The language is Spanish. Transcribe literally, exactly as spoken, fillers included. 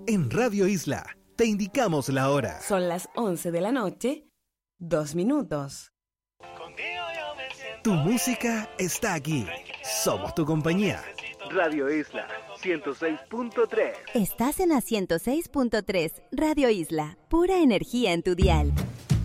En Radio Isla te indicamos la hora. Son las once de la noche, dos minutos. Tu música está aquí. Somos tu compañía. Radio Isla ciento seis punto tres. Estás en la ciento seis punto tres, Radio Isla, pura energía en tu dial.